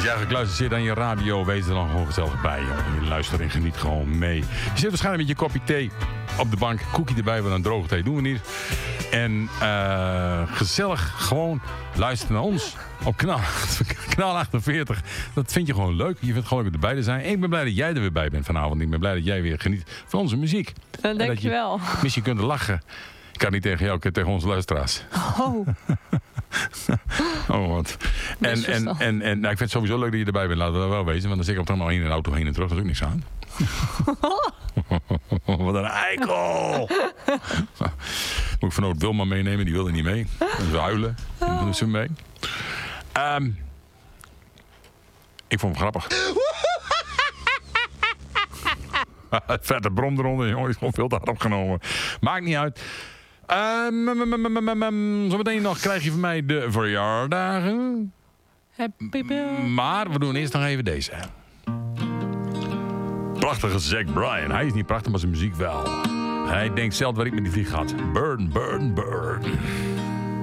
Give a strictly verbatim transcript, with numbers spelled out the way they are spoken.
Ja, gekluisterd aan je radio. Wees er dan gewoon gezellig bij. Jongen. Je luistert en geniet gewoon mee. Je zit waarschijnlijk met je kopje thee op de bank. Koekje erbij, want een droge thee doen we niet. En uh, gezellig gewoon luisteren naar ons op kanaal, kanaal achtenveertig. Dat vind je gewoon leuk. Je vindt gewoon leuk erbij te zijn. En ik ben blij dat jij er weer bij bent vanavond. Ik ben blij dat jij weer geniet van onze muziek. Dan denk je wel. Misschien kunt lachen. Ik kan niet tegen jou, ik kan tegen onze luisteraars. Oh. Oh, wat. En, en, en, en nou, ik vind het sowieso leuk dat je erbij bent. Laten we dat wel wezen. Want dan zit ik op het allemaal in een auto heen en terug. Dat is ook niks aan. Wat een eikel! Moet ik van ook Wilma meenemen, die wilde niet mee. Ze huilen. Dan doen ze mee. Um, ik vond hem grappig. Vette brom eronder, jongen. Die is gewoon veel te hard opgenomen. Maakt niet uit. Um, um, um, um, um, zometeen nog krijg je van mij de verjaardagen. Happy birthday. Maar we doen eerst nog even deze. Prachtige Zach Bryan. Hij is niet prachtig, maar zijn muziek wel. Hij denkt zelf waar ik met die vlieg had. Burn, burn, burn.